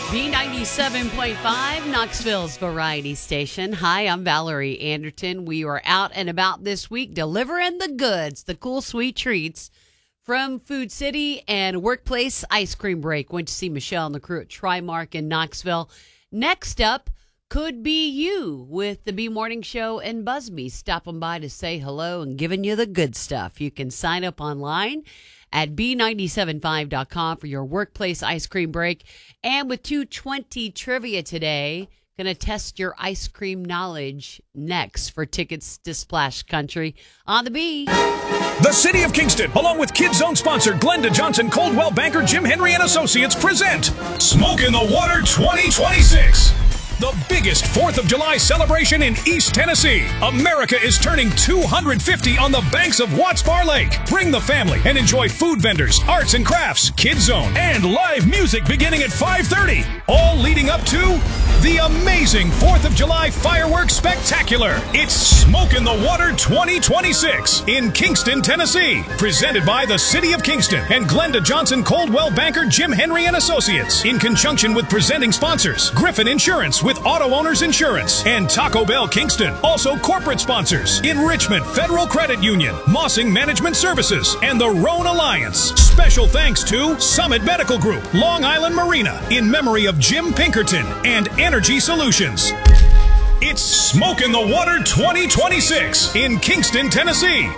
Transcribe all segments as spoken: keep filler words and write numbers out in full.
B ninety-seven point five, Knoxville's variety station. Hi, I'm Valerie Anderton. We are out and about this week delivering the goods, the cool, sweet treats from Food City and Workplace Ice Cream Break. Went to see Michelle and the crew at Trimark in Knoxville. Next up could be you with the B Morning Show and Busby stopping by to say hello and giving you the good stuff. You can sign up online at B nine seven five dot com for your Workplace Ice Cream Break. And with two twenty trivia today, going to test your ice cream knowledge next for tickets to Splash Country on the B. The City of Kingston, along with Kids Zone sponsor Glenda Johnson, Coldwell Banker, Jim Henry and Associates present Smoke in the Water twenty twenty-six. The biggest fourth of July celebration in East Tennessee. America is turning two hundred fifty on the banks of Watts Bar Lake. Bring the family and enjoy food vendors, arts and crafts, Kids Zone, and live music beginning at five thirty. All leading up to the amazing fourth of July fireworks spectacular. It's Smoke in the Water twenty twenty-six in Kingston, Tennessee. Presented by the City of Kingston and Glenda Johnson, Coldwell Banker, Jim Henry and Associates. In conjunction with presenting sponsors, Griffin Insurance with Auto Owners Insurance and Taco Bell Kingston. Also corporate sponsors, Enrichment Federal Credit Union, Mossing Management Services, and the Rhone Alliance. Special thanks to Summit Medical Group, Long Island Marina, in memory of Jim Pinkerton, and Energy Solutions. It's Smoke in the Water twenty twenty-six in Kingston, Tennessee.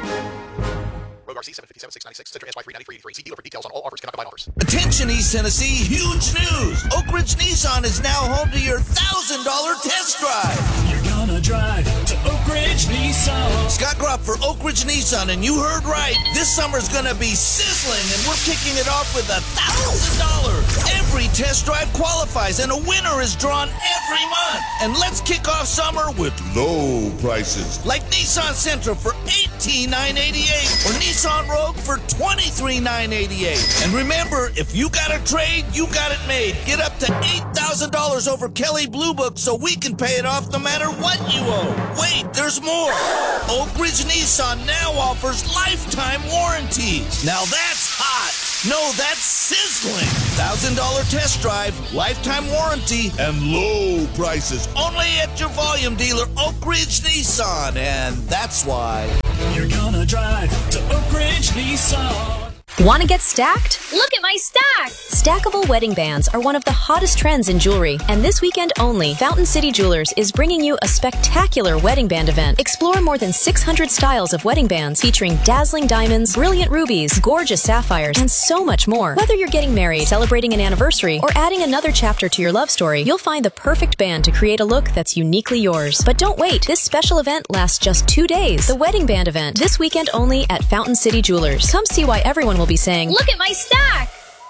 Rogue R C seven fifty-seven six ninety-six, Citroen S Y three ninety-three eighty-three. See dealer for details on all offers. Cannot combine offers. Attention East Tennessee, huge news! Oak Ridge Nissan is now home to your one thousand dollars test drive. You're gonna drive to Oak Ridge Nissan. Scott Gropp for Oak Ridge Nissan, and you heard right. This summer's gonna be sizzling, and we're kicking it off with one thousand dollars. Every test drive qualifies, and a winner is drawn every month. And let's kick off summer with low prices, like Nissan Sentra for eighteen thousand nine hundred eighty-eight dollars or Nissan Rogue for twenty-three thousand nine hundred eighty-eight dollars. And remember, if you got a trade, you got it made. Get up to eight thousand dollars over Kelley Blue Book so we can pay it off no matter what you owe. Wait, there's more. Oak Ridge Nissan now offers lifetime warranty. Now that's hot. No, that's sizzling. one thousand dollars test drive, lifetime warranty, and low prices. Only at your volume dealer, Oak Ridge Nissan. And that's why You're gonna drive to Oak Ridge Nissan. Want to get stacked? Look at my stack! Stackable wedding bands are one of the hottest trends in jewelry, and this weekend only, Fountain City Jewelers is bringing you a spectacular wedding band event. Explore more than six hundred styles of wedding bands featuring dazzling diamonds, brilliant rubies, gorgeous sapphires, and so much more. Whether you're getting married, celebrating an anniversary, or adding another chapter to your love story, you'll find the perfect band to create a look that's uniquely yours. But don't wait, this special event lasts just two days. The wedding band event, this weekend only at Fountain City Jewelers. Come see why everyone will be saying, Look at my stack!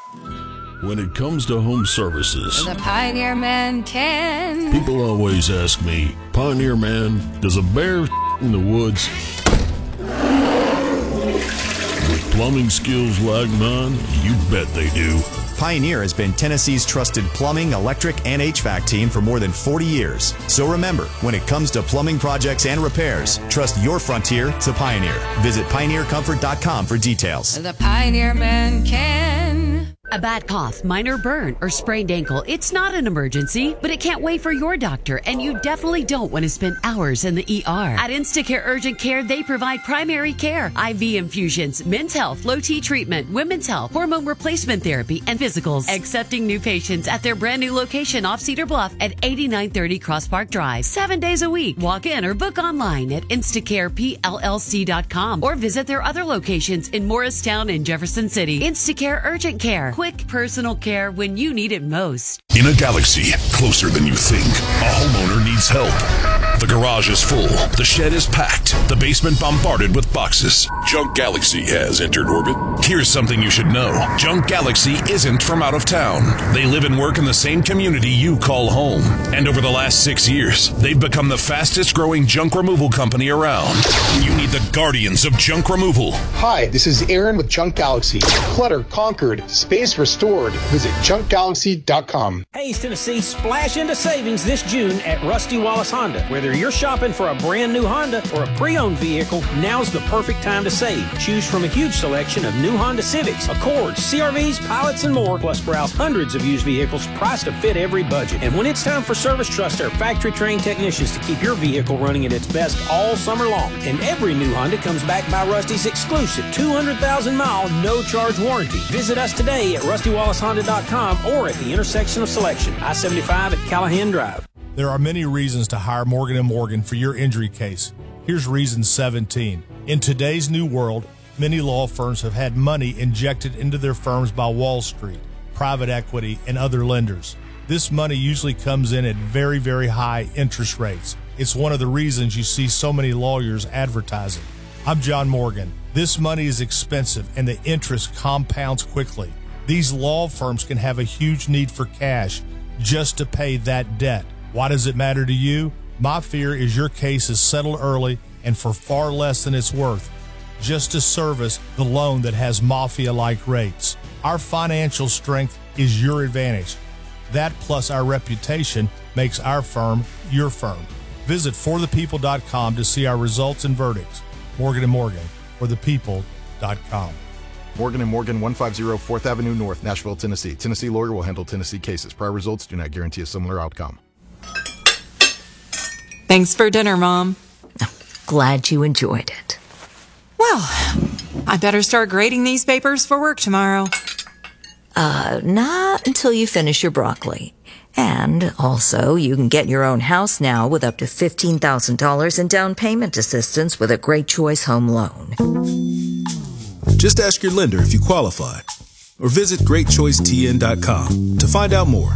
When it comes to home services, the Pioneer Man can. People always ask me, Pioneer Man, does a bear in the woods? With plumbing skills like mine, you bet they do. Pioneer has been Tennessee's trusted plumbing, electric, and H V A C team for more than forty years. So remember, when it comes to plumbing projects and repairs, trust your frontier to Pioneer. Visit pioneer comfort dot com for details. The Pioneer Man can. A bad cough, minor burn, or sprained ankle, it's not an emergency, but it can't wait for your doctor, and you definitely don't want to spend hours in the E R. At Instacare Urgent Care, they provide primary care, I V infusions, men's health, low-T treatment, women's health, hormone replacement therapy, and physicals. Accepting new patients at their brand new location off Cedar Bluff at eighty-nine thirty Cross Park Drive. Seven days a week. Walk in or book online at instacare p l l c dot com or visit their other locations in Morristown and Jefferson City. Instacare Urgent Care. Quick personal care when you need it most. In a galaxy closer than you think, a homeowner needs help. The garage is full, the shed is packed, the basement bombarded with boxes. Junk Galaxy has entered orbit. Here's something you should know. Junk Galaxy isn't from out of town. They live and work in the same community you call home. And over the last six years, they've become the fastest growing junk removal company around. You need the guardians of junk removal. Hi, this is Aaron with Junk Galaxy. Clutter conquered, space restored. Visit junk galaxy dot com. com. Hey, East Tennessee, splash into savings this June at Rusty Wallace Honda. Whether you're shopping for a brand new Honda or a pre-owned vehicle, now's the perfect time to save. Choose from a huge selection of new Honda Civics, Accords, C R Vs, Pilots, and more, plus browse hundreds of used vehicles priced to fit every budget. And when it's time for service, trust our factory-trained technicians to keep your vehicle running at its best all summer long. And every new Honda comes back by Rusty's exclusive two hundred thousand mile no-charge warranty. Visit us today at rusty wallace honda dot com or at the intersection of Selection, I seventy-five at Callahan Drive. There are many reasons to hire Morgan and Morgan for your injury case. Here's reason seventeen. In today's new world, many law firms have had money injected into their firms by Wall Street, private equity, and other lenders. This money usually comes in at very, very high interest rates. It's one of the reasons you see so many lawyers advertising. I'm John Morgan. This money is expensive and the interest compounds quickly. These law firms can have a huge need for cash just to pay that debt. Why does it matter to you? My fear is your case is settled early and for far less than it's worth, just to service the loan that has mafia-like rates. Our financial strength is your advantage. That plus our reputation makes our firm your firm. Visit for the people dot com to see our results and verdicts. Morgan and Morgan, for the people dot com. Morgan and Morgan, one fifty fourth Avenue North, Nashville, Tennessee. Tennessee lawyer will handle Tennessee cases. Prior results do not guarantee a similar outcome. Thanks for dinner, Mom. Glad you enjoyed it. Well, I better start grading these papers for work tomorrow. Uh, not until you finish your broccoli. And also, you can get your own house now with up to fifteen thousand dollars in down payment assistance with a Great Choice Home Loan. Just ask your lender if you qualify, or visit great choice t n dot com to find out more.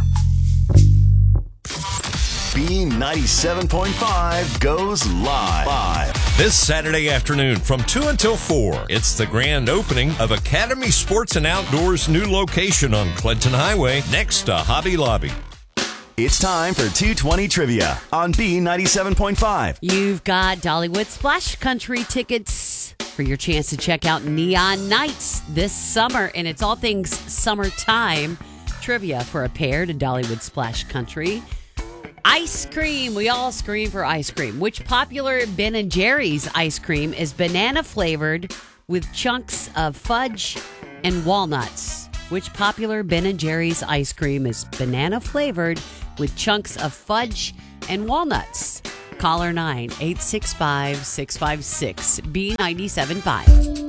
B ninety-seven point five goes live. live. This Saturday afternoon from two until four, it's the grand opening of Academy Sports and Outdoors' new location on Clinton Highway next to Hobby Lobby. It's time for two twenty Trivia on B ninety-seven point five. You've got Dollywood Splash Country tickets for your chance to check out Neon Nights this summer. And it's all things summertime trivia for a pair to Dollywood Splash Country. Ice cream. We all scream for ice cream. Which popular Ben and Jerry's ice cream is banana flavored with chunks of fudge and walnuts? Which popular Ben and Jerry's ice cream is banana flavored with chunks of fudge and walnuts? Caller nine eight six five, six five six, B ninety-seven point five.